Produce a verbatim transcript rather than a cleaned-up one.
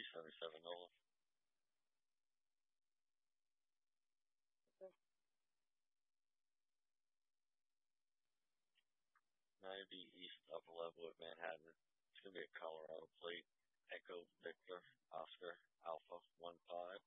seventy-seven North. ninety East Upper Level at Manhattan. It's going to be a Colorado plate. Echo Victor Oscar Alpha one five.